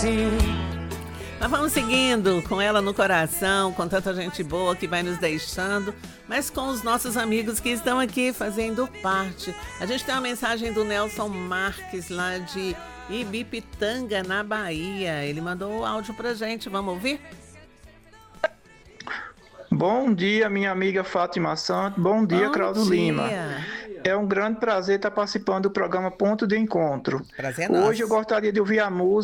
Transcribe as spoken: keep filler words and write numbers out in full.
Nós vamos seguindo com ela no coração, com tanta gente boa que vai nos deixando, mas com os nossos amigos que estão aqui fazendo parte. A gente tem uma mensagem do Nelson Marques, lá de Ibipitanga, na Bahia. Ele mandou o áudio pra gente, vamos ouvir? Bom dia, minha amiga Fátima Santos. Bom dia, Bom Claudio dia. Lima. É um grande prazer estar participando do programa Ponto de Encontro. Prazer é nosso. Hoje eu gostaria de ouvir a música